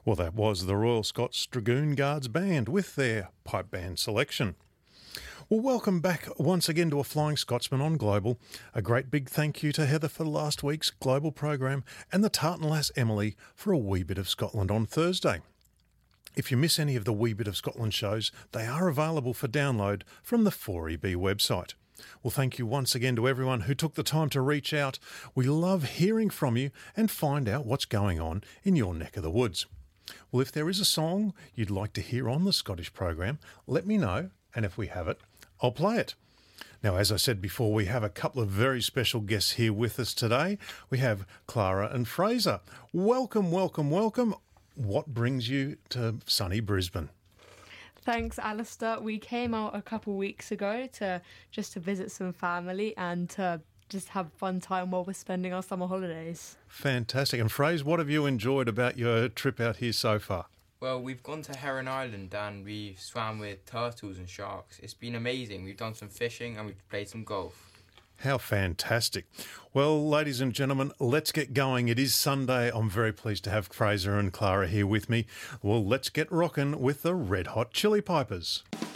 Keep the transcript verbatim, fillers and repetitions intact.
Well, that was the Royal Scots Dragoon Guards Band with their pipe band selection. Well, welcome back once again to A Flying Scotsman on Global. A great big thank you to Heather for last week's Global program and the Tartan Lass Emily for a wee bit of Scotland on Thursday. If you miss any of the Wee Bit of Scotland shows, they are available for download from the four E B website. Well, thank you once again to everyone who took the time to reach out. We love hearing from you and find out what's going on in your neck of the woods. Well, if there is a song you'd like to hear on the Scottish program, let me know, and if we have it, I'll play it. Now, as I said before, we have a couple of very special guests here with us today. We have Clara and Fraser. Welcome, welcome, welcome. What brings you to sunny Brisbane? Thanks, Alistair. We came out a couple weeks ago to just to visit some family and to just have fun time while we're spending our summer holidays. Fantastic. And Fraser, what have you enjoyed about your trip out here so far? Well, we've gone to Heron Island and we've swam with turtles and sharks. It's been amazing. We've done some fishing and we've played some golf. How fantastic. Well, ladies and gentlemen, let's get going. It is Sunday. I'm very pleased to have Fraser and Clara here with me. Well, let's get rocking with the Red Hot Chili Pipers.